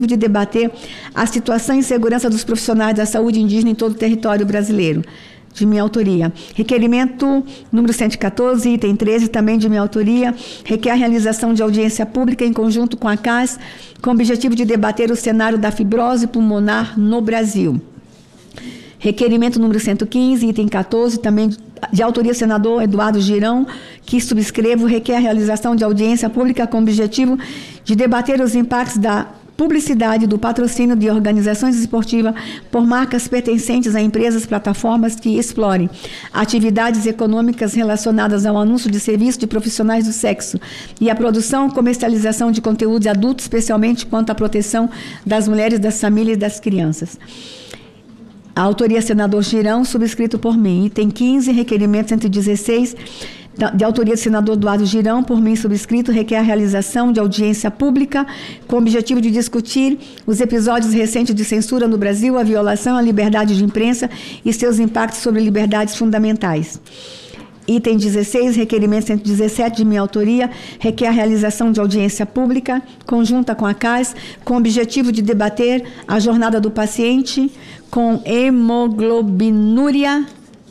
de debater a situação e segurança dos profissionais da saúde indígena em todo o território brasileiro, de minha autoria. Requerimento número 114, item 13, também de minha autoria, requer a realização de audiência pública em conjunto com a CAS, com o objetivo de debater o cenário da fibrose pulmonar no Brasil. Requerimento número 115, item 14, também de autoria do senador Eduardo Girão, que subscrevo, requer a realização de audiência pública com o objetivo de debater os impactos da publicidade do patrocínio de organizações esportivas por marcas pertencentes a empresas, plataformas que explorem atividades econômicas relacionadas ao anúncio de serviços de profissionais do sexo e a produção e comercialização de conteúdo de adultos, especialmente quanto à proteção das mulheres, das famílias e das crianças. A autoria senador Girão, subscrito por mim. Item 15, requerimento 116, de autoria do senador Eduardo Girão, por mim subscrito, requer a realização de audiência pública com o objetivo de discutir os episódios recentes de censura no Brasil, a violação à liberdade de imprensa e seus impactos sobre liberdades fundamentais. Item 16, requerimento 117, de minha autoria, requer a realização de audiência pública conjunta com a CAS, com o objetivo de debater a jornada do paciente com hemoglobinúria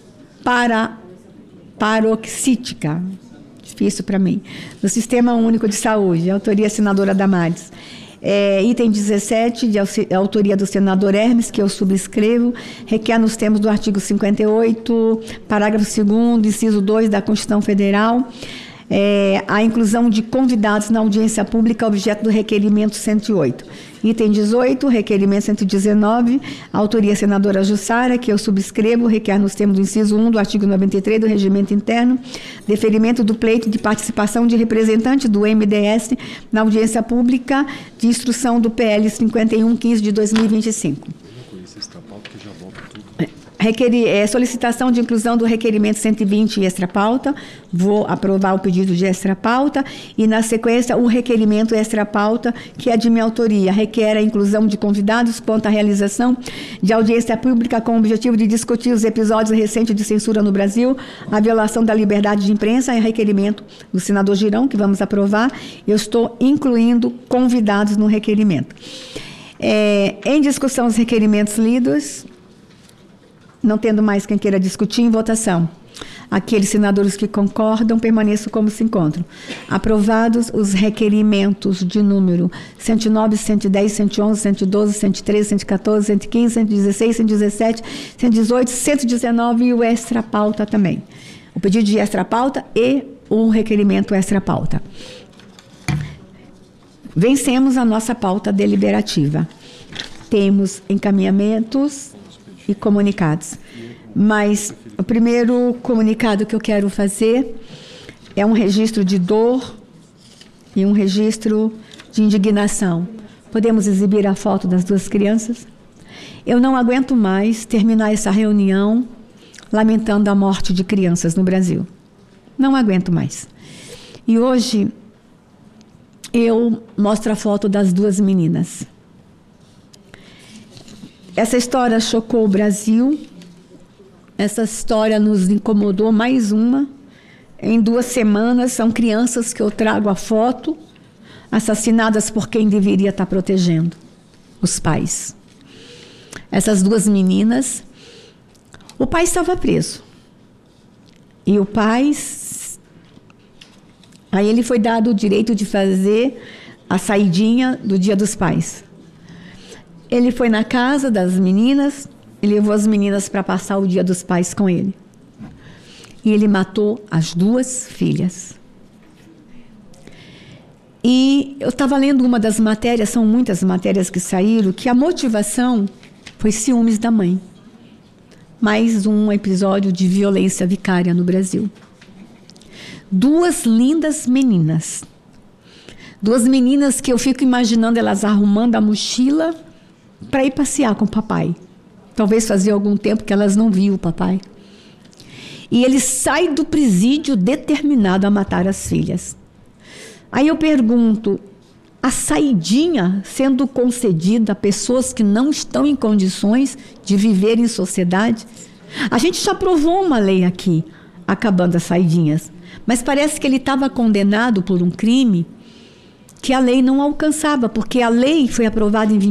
paroxítica, difícil para mim, no Sistema Único de Saúde, autoria senadora Damares. Item 17, de autoria do senador Hermes, que eu subscrevo, requer nos termos do artigo 58, parágrafo 2º, inciso 2 da Constituição Federal, a inclusão de convidados na audiência pública, objeto do requerimento 108. Item 18, requerimento 119, autoria senadora Jussara, que eu subscrevo, requer nos termos do inciso 1 do artigo 93 do Regimento Interno, deferimento do pleito de participação de representante do MDS na audiência pública de instrução do PL 5115 de 2025. Solicitação de inclusão do requerimento 120 extra pauta, vou aprovar o pedido de extra pauta, e na sequência o requerimento extra pauta, que é de minha autoria, requer a inclusão de convidados quanto à realização de audiência pública com o objetivo de discutir os episódios recentes de censura no Brasil, a violação da liberdade de imprensa, e requerimento do senador Girão, que vamos aprovar. Eu estou incluindo convidados no requerimento. Em discussão os requerimentos lidos, não tendo mais quem queira discutir, em votação. Aqueles senadores que concordam, permaneçam como se encontram. Aprovados os requerimentos de número 109, 110, 111, 112, 113, 114, 115, 116, 117, 118, 119 e o extra pauta também. O pedido de extra pauta e o requerimento extra pauta. Vencemos a nossa pauta deliberativa. Temos encaminhamentos e comunicados. Mas o primeiro comunicado que eu quero fazer é um registro de dor e um registro de indignação. Podemos exibir a foto das duas crianças? Eu não aguento mais terminar essa reunião lamentando a morte de crianças no Brasil. Não aguento mais. E hoje eu mostro a foto das duas meninas. Essa história chocou o Brasil, essa história nos incomodou, mais uma. Em 2 semanas, são crianças que eu trago a foto, assassinadas por quem deveria estar protegendo, os pais. Essas 2 meninas, o pai estava preso. E o pai, aí ele foi dado o direito de fazer a saidinha do Dia dos Pais. Ele foi na casa das meninas e levou as meninas para passar o Dia dos Pais com ele. E ele matou as 2 filhas. E eu estava lendo uma das matérias, são muitas matérias que saíram, que a motivação foi ciúmes da mãe. Mais um episódio de violência vicária no Brasil. 2 lindas meninas. 2 meninas que eu fico imaginando elas arrumando a mochila para ir passear com o papai. Talvez fazia algum tempo que elas não viam o papai. E ele sai do presídio determinado a matar as filhas. Aí eu pergunto, a saidinha sendo concedida a pessoas que não estão em condições de viver em sociedade? A gente já aprovou uma lei aqui, acabando as saidinhas. Mas parece que ele estava condenado por um crime que a lei não alcançava, porque a lei foi aprovada em